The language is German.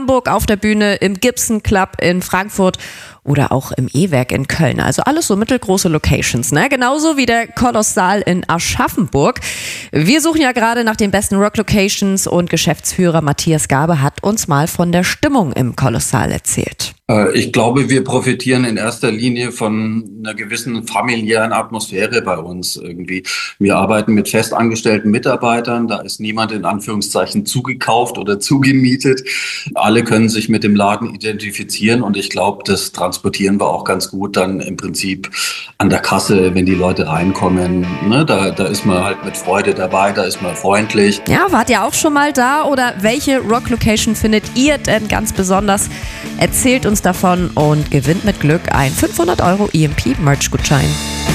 Hamburg auf der Bühne, im Gibson Club in Frankfurt oder auch im E-Werk in Köln. Also alles so mittelgroße Locations, ne? Genauso wie der Kolossal in Aschaffenburg. Wir suchen ja gerade nach den besten Rock-Locations und Geschäftsführer Matthias Gabe hat uns mal von der Stimmung im Kolossal erzählt. Ich glaube, wir profitieren in erster Linie von einer gewissen familiären Atmosphäre bei uns irgendwie. Wir arbeiten mit festangestellten Mitarbeitern, da ist niemand in Anführungszeichen zugekauft oder zugemietet. Alle können sich mit dem Laden identifizieren und ich glaube, das transportieren wir auch ganz gut dann im Prinzip an der Kasse, wenn die Leute reinkommen. Ne? Da ist man halt mit Freude dabei, da ist man freundlich. Ja, wart ihr auch schon mal da oder welche Rock-Location findet ihr denn ganz besonders? Erzählt uns davon und gewinnt mit Glück ein 500 € EMP-Merch-Gutschein.